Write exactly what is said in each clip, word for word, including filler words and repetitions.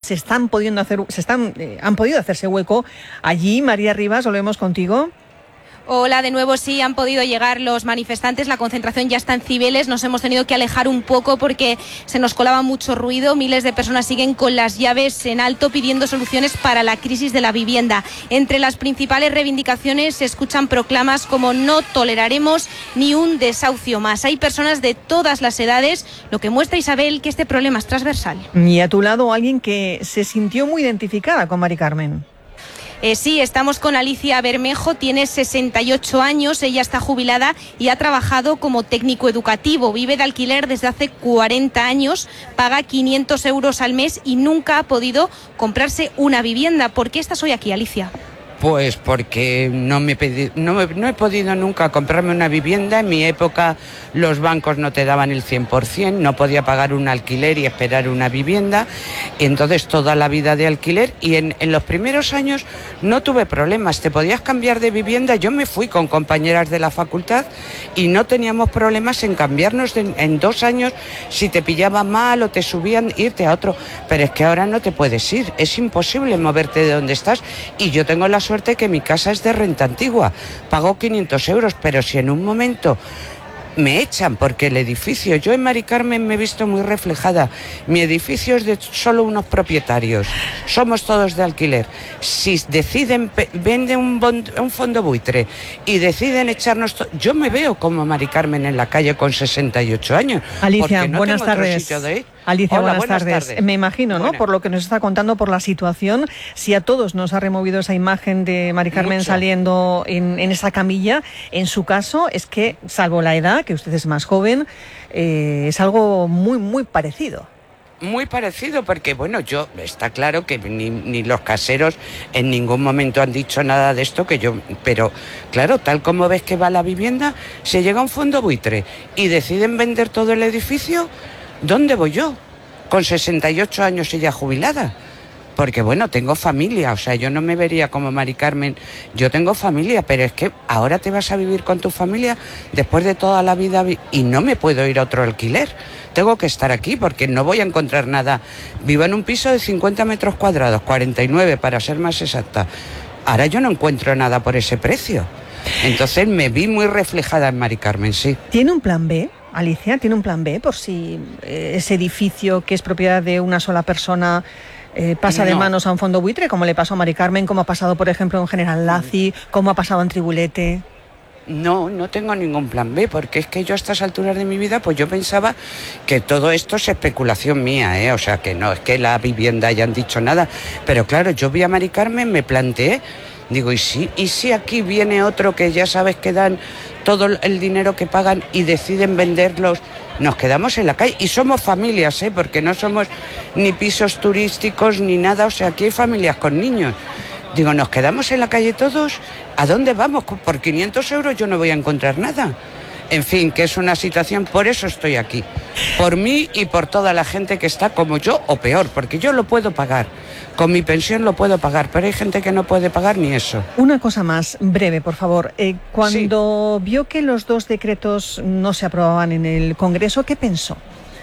se están pudiendo hacer, se están, eh, han podido hacerse hueco allí. María Rivas, volvemos contigo. Hola, de nuevo sí han podido llegar los manifestantes, la concentración ya está en Cibeles, nos hemos tenido que alejar un poco porque se nos colaba mucho ruido, miles de personas siguen con las llaves en alto pidiendo soluciones para la crisis de la vivienda. Entre las principales reivindicaciones se escuchan proclamas como no toleraremos ni un desahucio más. Hay personas de todas las edades, lo que muestra, Isabel, que este problema es transversal. Y a tu lado alguien que se sintió muy identificada con Mari Carmen. Eh, sí, estamos con Alicia Bermejo, tiene sesenta y ocho años, ella está jubilada y ha trabajado como técnico educativo, vive de alquiler desde hace cuarenta años, paga quinientos euros al mes y nunca ha podido comprarse una vivienda. ¿Por qué estás hoy aquí, Alicia? Pues porque no, me pedí, no, me, no he podido nunca comprarme una vivienda. En mi época los bancos no te daban el cien por ciento, no podía pagar un alquiler y esperar una vivienda. Y entonces toda la vida de alquiler y en, en los primeros años no tuve problemas. Te podías cambiar de vivienda. Yo me fui con compañeras de la facultad y no teníamos problemas en cambiarnos de, en dos años si te pillaban mal o te subían, irte a otro. Pero es que ahora no te puedes ir. Es imposible moverte de donde estás y yo tengo la suerte que mi casa es de renta antigua, pago quinientos euros, pero si en un momento me echan porque el edificio, yo en Mari Carmen me he visto muy reflejada, mi edificio es de solo unos propietarios, somos todos de alquiler, si deciden, vende un, bond, un fondo buitre y deciden echarnos, yo me veo como Mari Carmen en la calle con sesenta y ocho años. Alicia, no buenas tardes. Alicia, Hola, buenas, buenas tardes. tardes. Me imagino, ¿no? Buenas. Por lo que nos está contando, por la situación, si a todos nos ha removido esa imagen de Mari Carmen Mucho. saliendo en, en esa camilla, en su caso es que, salvo la edad, que usted es más joven, eh, es algo muy, muy parecido. Muy parecido porque, bueno, yo, está claro que ni, ni los caseros en ningún momento han dicho nada de esto, que yo, pero claro, tal como ves que va la vivienda, se llega a un fondo buitre y deciden vender todo el edificio, ¿dónde voy yo? Con sesenta y ocho años ella jubilada. Porque bueno, tengo familia, o sea, yo no me vería como Mari Carmen, yo tengo familia, pero es que ahora te vas a vivir con tu familia después de toda la vida y no me puedo ir a otro alquiler, tengo que estar aquí porque no voy a encontrar nada. Vivo en un piso de cincuenta metros cuadrados, cuarenta y nueve para ser más exacta, ahora yo no encuentro nada por ese precio, entonces me vi muy reflejada en Mari Carmen, sí. ¿Tiene un plan B? Alicia, ¿tiene un plan B por si eh, ese edificio que es propiedad de una sola persona eh, pasa de No. manos a un fondo buitre, como le pasó a Mari Carmen, como ha pasado, por ejemplo, en General Laci, como ha pasado en Tribulete? No, no tengo ningún plan B, porque es que yo a estas alturas de mi vida, pues yo pensaba que todo esto es especulación mía, ¿eh? O sea, que no es que la vivienda hayan dicho nada, pero claro, yo vi a Mari Carmen, me planteé, digo, ¿y si, y si aquí viene otro que ya sabes que dan todo el dinero que pagan y deciden venderlos? Nos quedamos en la calle y somos familias, ¿eh? Porque no somos ni pisos turísticos ni nada, o sea, aquí hay familias con niños. Digo, ¿nos quedamos en la calle todos? ¿A dónde vamos? Por quinientos euros yo no voy a encontrar nada. En fin, que es una situación, por eso estoy aquí. Por mí y por toda la gente que está como yo o peor, porque yo lo puedo pagar. Con mi pensión lo puedo pagar, pero hay gente que no puede pagar ni eso. Una cosa más, breve, por favor. Eh, cuando sí. vio que los dos decretos no se aprobaban en el Congreso, ¿qué pensó?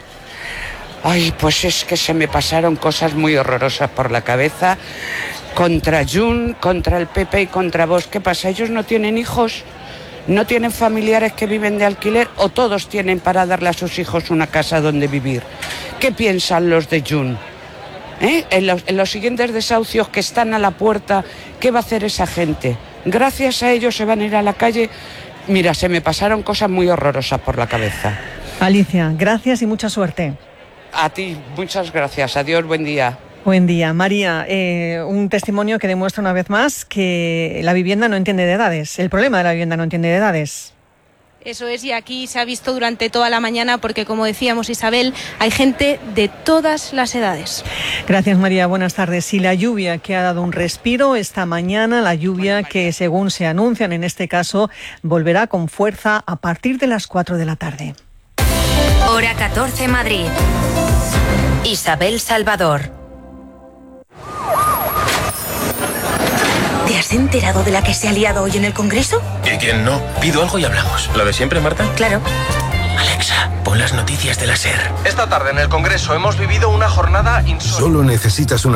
Ay, pues es que se me pasaron cosas muy horrorosas por la cabeza. Contra Junts, contra el P P y contra Vox. ¿Qué pasa? ¿Ellos no tienen hijos? ¿No tienen familiares que viven de alquiler? ¿O todos tienen para darle a sus hijos una casa donde vivir? ¿Qué piensan los de Junts? ¿Eh? En, los, en los siguientes desahucios que están a la puerta, ¿qué va a hacer esa gente? Gracias a ellos se van a ir a la calle. Mira, se me pasaron cosas muy horrorosas por la cabeza. Alicia, gracias y mucha suerte. A ti, muchas gracias. Adiós, buen día. Buen día. María, eh, un testimonio que demuestra una vez más que la vivienda no entiende de edades. El problema de la vivienda no entiende de edades. Eso es, y aquí se ha visto durante toda la mañana porque, como decíamos, Isabel, hay gente de todas las edades. Gracias, María. Buenas tardes. Y la lluvia que ha dado un respiro esta mañana, la lluvia que, según se anuncian en este caso, volverá con fuerza a partir de las cuatro de la tarde. Hora catorce, Madrid. Isabel Salvador. ¿Te has enterado de la que se ha liado hoy en el Congreso? ¿Y quién no? Pido algo y hablamos. ¿Lo de siempre, Marta? Claro. Alexa, pon las noticias de la SER. Esta tarde en el Congreso hemos vivido una jornada insólita. Solo necesitas una